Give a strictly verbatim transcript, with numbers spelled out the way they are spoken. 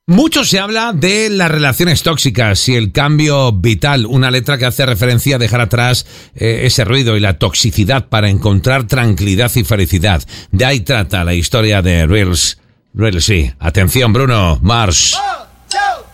Mucho se habla de las relaciones tóxicas y el cambio vital, una letra que hace referencia a dejar atrás eh, ese ruido y la toxicidad para encontrar tranquilidad y felicidad. De ahí trata la historia de Reels. Reels, sí. Atención, Bruno Mars.